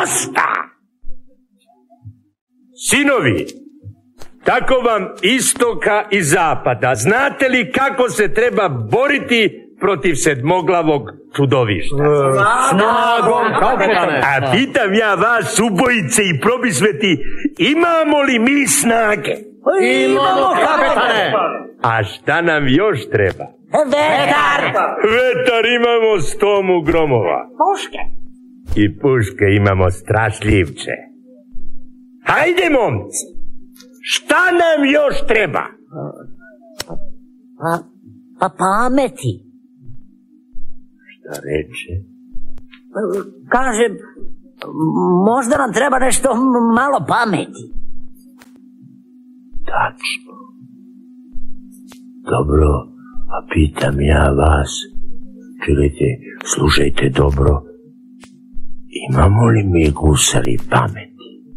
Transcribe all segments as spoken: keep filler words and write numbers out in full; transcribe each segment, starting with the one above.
dosta! Sinovi, tako vam istoka i zapada, znate li kako se treba boriti protiv sedmoglavog čudovišta? Snagom, kapetane! A pitam ja vas, ubojice i probisveti, imamo li mi snage? Imamo, kapetane! A šta nam još treba? Vetar! Vetar imamo stomu gromova. Puške! I puške imamo strašljivče. Hajde, momci! Šta nam još treba? Pa, pa pameti. Šta reče? Kažem, možda nam treba nešto malo pameti. Tačno. Dobro, a pitam ja vas, čujte, slušajte dobro, imamo li mi gusari pameti?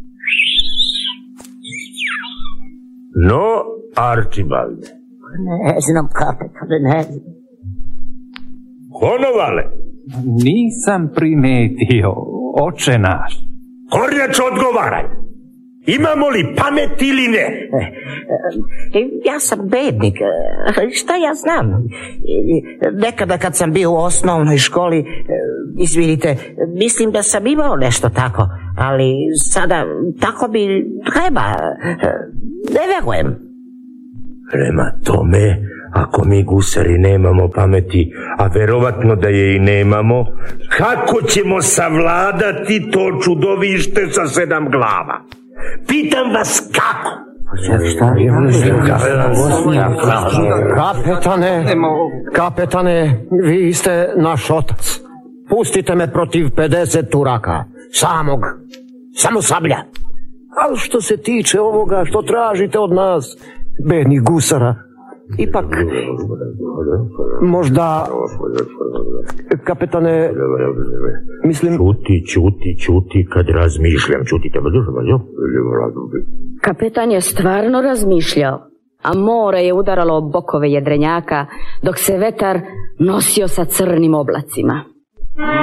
No, Arčibalde. Ne znam, kapetane, ne znam. Konovale? Nisam primetio, oče naš. Kornjač, odgovaraj. Imamo li pamet ili ne? Ja sam bednik, šta ja znam? Nekada kad sam bio u osnovnoj školi, izvinite, mislim da sam imao nešto tako, ali sada tako bi treba, ne verujem. Prema tome, ako mi gusari nemamo pameti, a verovatno da je i nemamo, kako ćemo savladati to čudovište sa sedam glava? Pitam vas kako? Kapetane, kapetane, vi ste naš otac. Pustite me protiv pedeset Turaka, samog, samo sablja. Ali što se tiče ovoga što tražite od nas, bednih gusara, ipak možda, kapetane, mislim... Čuti, čuti, čuti, kad razmišljam, čutite. Kapetan je stvarno razmišljao, a more je udaralo o bokove jedrenjaka, dok se vetar nosio sa crnim oblacima.